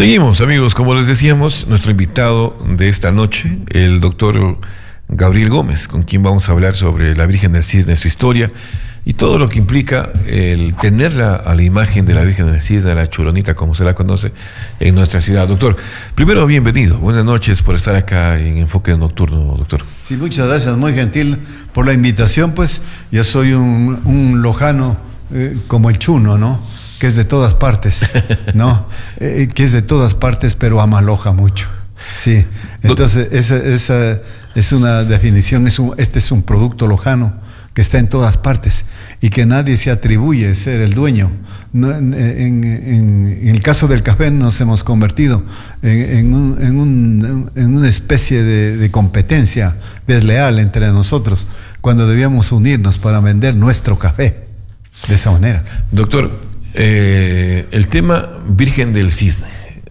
Seguimos, amigos, como les decíamos, nuestro invitado de esta noche, el doctor Gabriel Gómez, con quien vamos a hablar sobre la Virgen del Cisne, su historia y todo lo que implica el tenerla a la imagen de la Virgen del Cisne, la Churonita, como se la conoce en nuestra ciudad. Doctor, primero, bienvenido, buenas noches por estar acá en Enfoque Nocturno, doctor. Sí, muchas gracias, muy gentil por la invitación. Pues yo soy un lojano como el Chuno, ¿no? Que es de todas partes, ¿no? Que es de todas partes, pero ama Loja mucho. Sí, entonces esa es una definición, este es un producto lojano que está en todas partes y que nadie se atribuye ser el dueño. No, en el caso del café nos hemos convertido en una especie de competencia desleal entre nosotros, cuando debíamos unirnos para vender nuestro café de esa manera. Doctor, el tema Virgen del Cisne,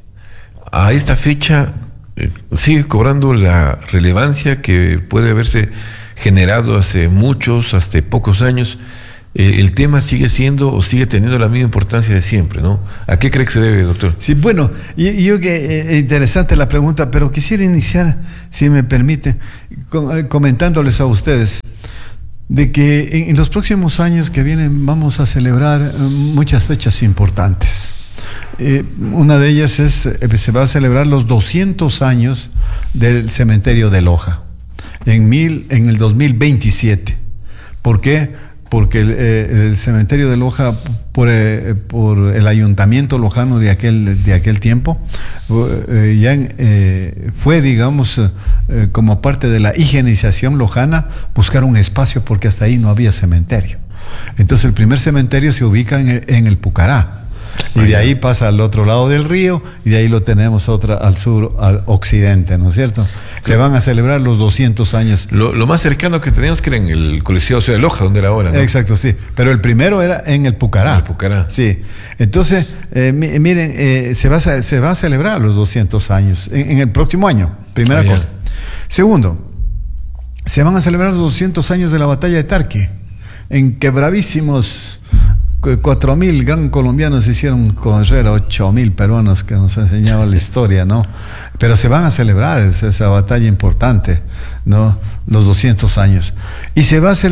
a esta fecha sigue cobrando la relevancia que puede haberse generado hace muchos, hasta pocos años. El tema sigue siendo o sigue teniendo la misma importancia de siempre, ¿no? ¿A qué cree que se debe, doctor? Sí, bueno, yo que interesante la pregunta, pero quisiera iniciar, si me permite, comentándoles a ustedes de que en los próximos años que vienen vamos a celebrar muchas fechas importantes. Una de ellas se va a celebrar los 200 años del cementerio de Loja en el 2027. ¿Por qué? Porque el cementerio de Loja, por el ayuntamiento lojano de aquel tiempo, ya fue, digamos, como parte de la higienización lojana, buscar un espacio porque hasta ahí no había cementerio. Entonces el primer cementerio se ubica en el Pucará. Y de ahí pasa al otro lado del río, y de ahí lo tenemos al sur, al occidente, ¿no es cierto? Se van a celebrar los 200 años. Lo más cercano que teníamos que era en el Coliseo Ciudad de Loja, donde era ahora, ¿no? Exacto, sí. Pero el primero era en el Pucará. El Pucará. Sí. Entonces, miren, se va a celebrar los 200 años en el próximo año, primera cosa. Segundo, se van a celebrar los 200 años de la batalla de Tarqui, en que bravísimos 4.000 gran colombianos hicieron correr a 8.000 peruanos, que nos ha enseñado la historia, ¿no? Pero se van a celebrar esa batalla importante, ¿no? Los 200 años. Y se van a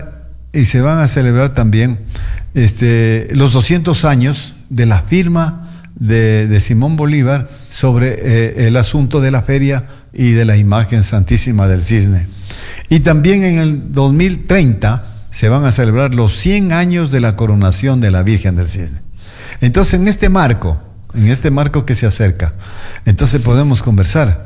celebrar también los 200 años de la firma de Simón Bolívar sobre el asunto de la feria y de la imagen santísima del Cisne. Y también en el 2030 se van a celebrar los 100 años de la coronación de la Virgen del Cisne. Entonces, en este marco que se acerca, entonces podemos conversar,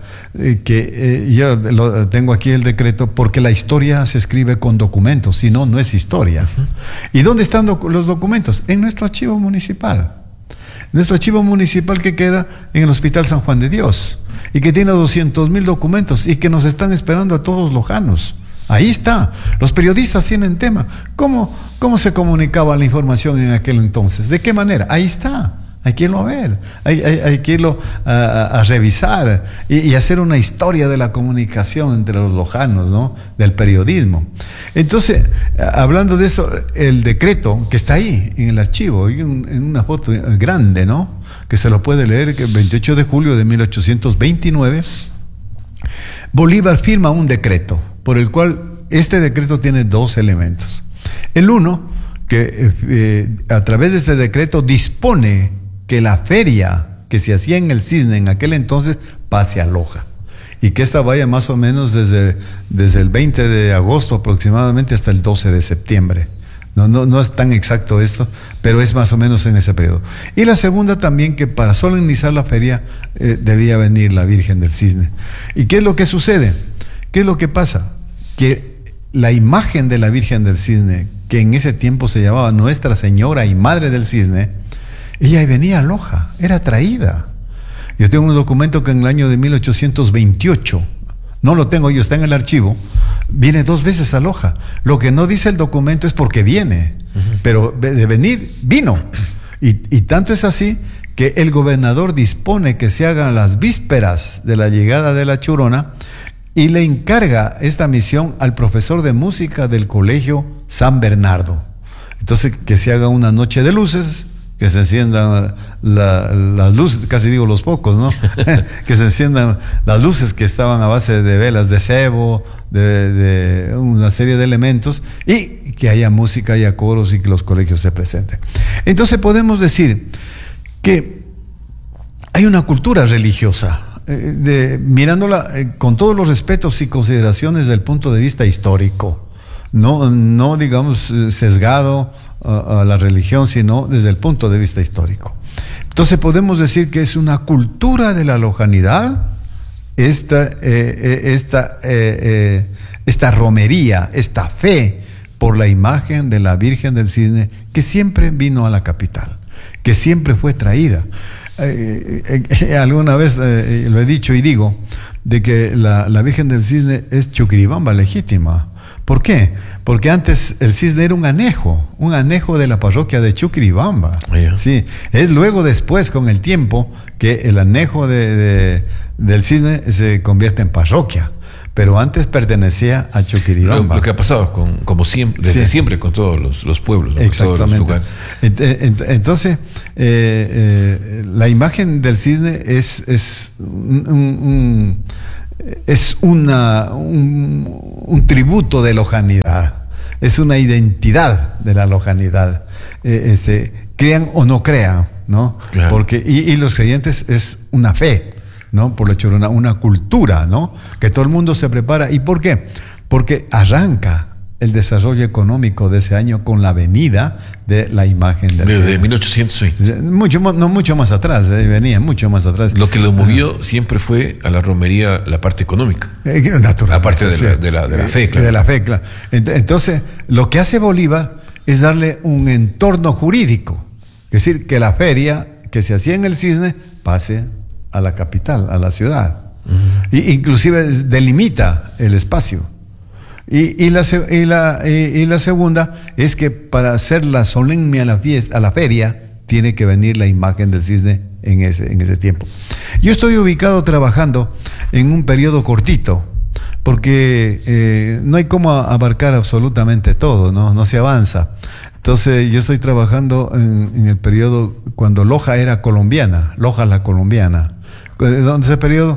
yo tengo aquí el decreto, porque la historia se escribe con documentos, si no, no es historia. ¿Y dónde están los documentos? En nuestro archivo municipal. Nuestro archivo municipal que queda en el Hospital San Juan de Dios, y que tiene 200.000 documentos, y que nos están esperando a todos lojanos. Ahí está. Los periodistas tienen tema. ¿Cómo se comunicaba la información en aquel entonces? ¿De qué manera? Ahí está. Hay que irlo a ver. Hay que irlo a revisar y hacer una historia de la comunicación entre los lojanos, ¿no? Del periodismo. Entonces, hablando de esto, el decreto que está ahí en el archivo, en una foto grande, ¿no? Que se lo puede leer, que el 28 de julio de 1829, Bolívar firma un decreto, por el cual este decreto tiene dos elementos. El uno, que a través de este decreto dispone que la feria que se hacía en el Cisne en aquel entonces pase a Loja, y que esta vaya más o menos desde el 20 de agosto aproximadamente hasta el 12 de septiembre. No es tan exacto esto, pero es más o menos en ese periodo. Y la segunda también, que para solemnizar la feria debía venir la Virgen del Cisne. ¿Y qué es lo que sucede? ¿Qué es lo que pasa? Que la imagen de la Virgen del Cisne, que en ese tiempo se llamaba Nuestra Señora y Madre del Cisne, ella venía a Loja, era traída. Yo tengo un documento que en el año de 1828, no lo tengo yo, está en el archivo, viene 2 veces a Loja. Lo que no dice el documento es porque viene, pero de venir, vino. Y tanto es así que el gobernador dispone que se hagan las vísperas de la llegada de la Churona, y le encarga esta misión al profesor de música del colegio San Bernardo. Entonces, que se haga una noche de luces, que se enciendan las luces, casi digo los pocos, ¿no? Que se enciendan las luces que estaban a base de velas de cebo, de una serie de elementos, y que haya música, haya coros y que los colegios se presenten. Entonces podemos decir que hay una cultura religiosa, mirándola con todos los respetos y consideraciones desde el punto de vista histórico, no digamos sesgado a la religión, sino desde el punto de vista histórico. Entonces podemos decir que es una cultura de la lojanidad, esta romería, esta fe por la imagen de la Virgen del Cisne, que siempre vino a la capital, que siempre fue traída. Alguna vez lo he dicho y digo de que la Virgen del Cisne es Chuquiribamba legítima. ¿Por qué? Porque antes el cisne era un anejo de la parroquia de Chuquiribamba. Sí, es luego después, con el tiempo, que el anejo del cisne se convierte en parroquia. Pero antes pertenecía a Chuquiribamba. Lo que ha pasado como siempre, desde siempre con todos los pueblos, ¿no? Exactamente. Con todos los lugares. Entonces, la imagen del cisne es un tributo de lojanidad, es una identidad de la lojanidad, crean o no crean, ¿no? Claro. Porque, y los creyentes es una fe, ¿no? Por lo hecho, una cultura, ¿no? Que todo el mundo se prepara. ¿Y por qué? Porque arranca el desarrollo económico de ese año con la venida de la imagen del Desde 1820. No mucho más atrás, venía mucho más atrás. Lo que lo movió siempre fue a la romería la parte económica. Aparte de la fe, claro. De la fe, claro. Entonces, lo que hace Bolívar es darle un entorno jurídico. Es decir, que la feria que se hacía en el Cisne pase a la capital, a la ciudad. Uh-huh. Inclusive delimita el espacio. Y la segunda es que para hacerla solemne a la feria, tiene que venir la imagen del cisne en ese tiempo. Yo estoy ubicado trabajando en un periodo cortito, porque no hay cómo abarcar absolutamente todo, no se avanza. Entonces yo estoy trabajando en el periodo cuando Loja era colombiana, Loja la colombiana. ¿Dónde ese periodo?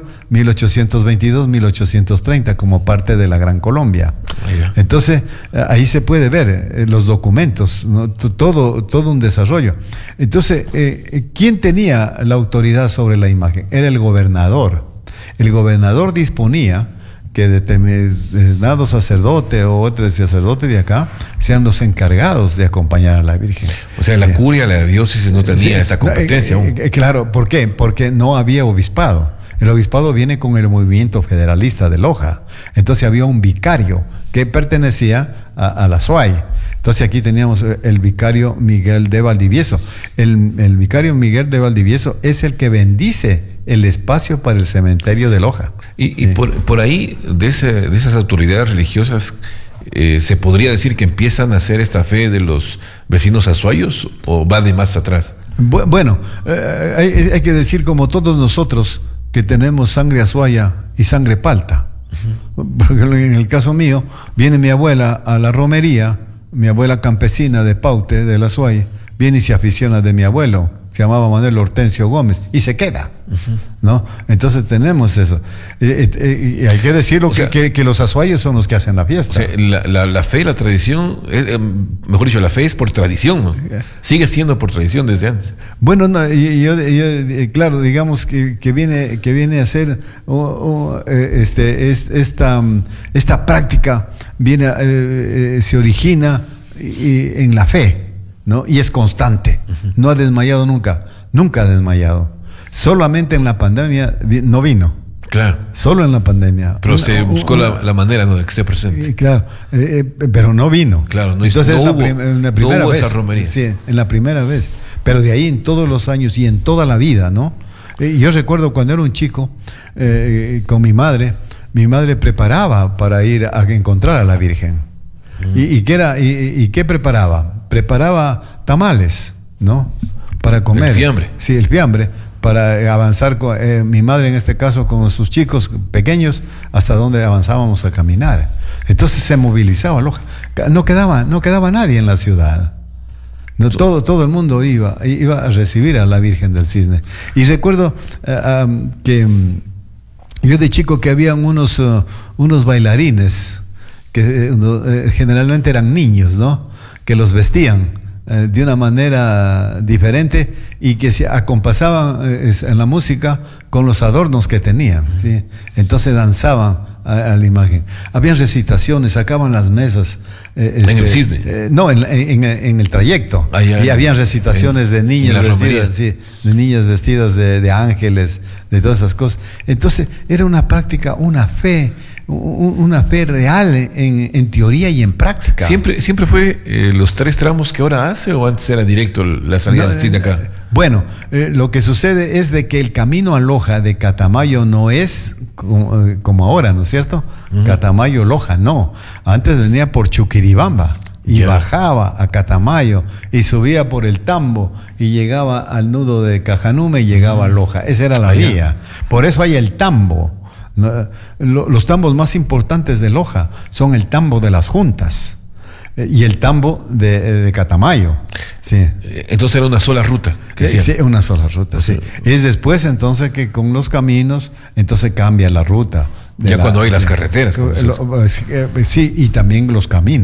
1822-1830, como parte de la Gran Colombia. Entonces, ahí se puede ver los documentos, ¿no? todo un desarrollo. Entonces, ¿quién tenía la autoridad sobre la imagen? Era el gobernador. El gobernador disponía que determinado sacerdote o otro sacerdote de acá sean los encargados de acompañar a la Virgen. O sea, la curia, la diócesis no tenía esta competencia aún. Claro, ¿por qué? Porque no había obispado. El obispado viene con el movimiento federalista de Loja. Entonces había un vicario que pertenecía a la SUAY. Entonces aquí teníamos el vicario Miguel de Valdivieso. El vicario Miguel de Valdivieso es el que bendice el espacio para el cementerio de Loja. Y por ahí, de esas autoridades religiosas, ¿se podría decir que empiezan a hacer esta fe de los vecinos azuayos o va de más atrás? Bueno, hay que decir, como todos nosotros, que tenemos sangre azuaya y sangre palta. Uh-huh. Porque en el caso mío, viene mi abuela a la romería, mi abuela campesina de Paute, de la Azuay, viene y se aficiona de mi abuelo, se llamaba Manuel Hortensio Gómez, y se queda, uh-huh, ¿no? Entonces tenemos eso. Y hay que decirlo, que los azuayos son los que hacen la fiesta. O sea, la fe, la tradición, mejor dicho, la fe es por tradición, ¿no? Sigue siendo por tradición desde antes. Bueno, no, yo claro, digamos que viene a ser esta práctica se origina en la fe, ¿no? Y es constante, uh-huh, no ha desmayado nunca ha desmayado. Solamente en la pandemia no vino. Claro. Solo en la pandemia. Pero se buscó la manera, ¿no?, de que esté presente. Claro, pero no vino. Claro, entonces no es la primera hubo vez. Esa romería. Sí, en la primera vez. Pero de ahí en todos los años y en toda la vida, ¿no? Yo recuerdo cuando era un chico, con mi madre preparaba para ir a encontrar a la Virgen. ¿Y qué preparaba? Preparaba tamales, ¿no? Para comer. El fiambre. Sí, el fiambre, para avanzar, mi madre en este caso con sus chicos pequeños, hasta donde avanzábamos a caminar. Entonces se movilizaba Loja. No quedaba nadie en la ciudad. No, todo el mundo iba a recibir a la Virgen del Cisne. Y recuerdo que yo de chico que habían unos bailarines que generalmente eran niños, ¿no? Que los vestían de una manera diferente y que se acompasaban en la música con los adornos que tenían, ¿sí? Entonces danzaban a la imagen. Habían recitaciones, sacaban las mesas. ¿En el Cisne? No, en el trayecto. Y habían recitaciones de niñas vestidas, sí, de niñas vestidas de ángeles, de todas esas cosas. Entonces era una práctica, una fe real en teoría y en práctica. ¿Siempre fue los 3 tramos que ahora hace o antes era directo la salida del Cisne acá? Bueno, lo que sucede es de que el camino a Loja de Catamayo no es como ahora, ¿no es cierto? Catamayo, Loja, no. Antes venía por Chuquiribamba y bajaba a Catamayo y subía por el Tambo y llegaba al nudo de Cajanume y llegaba a Loja. Esa era la vía. Por eso hay el Tambo. Los tambos más importantes de Loja son el tambo de las juntas y el tambo de Catamayo. Sí. Entonces era una sola ruta. Sí, una sola ruta, sí. Es después entonces que con los caminos, entonces cambia la ruta. Cuando hay las carreteras. Sí, y también los caminos.